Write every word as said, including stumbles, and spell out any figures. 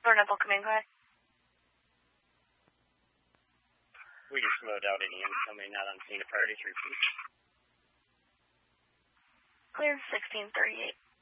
Thornapple, come in, go ahead. We just mowed out any incoming, not on scene of priority three, please. Clear sixteen thirty-eight.